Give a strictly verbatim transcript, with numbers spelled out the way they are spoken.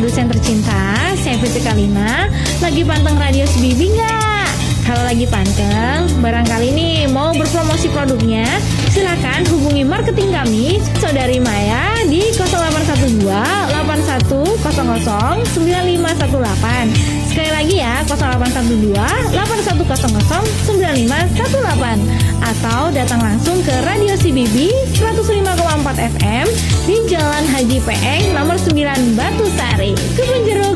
produsen tercinta, saya Fitri Kalina. Lagi panteng radio C B B nggak? Kalau lagi panteng, barangkali nih mau berpromosi produknya, silakan hubungi marketing kami, Saudari Maya di nol delapan satu dua delapan satu nol nol sembilan lima satu delapan. Sekali lagi ya, nol delapan satu dua delapan satu nol nol sembilan lima satu delapan. Atau datang langsung ke Radio C B B seratus lima koma empat F M di Jalan Haji Peeng nomor sembilan Batu Sari, Kebun Jeruk,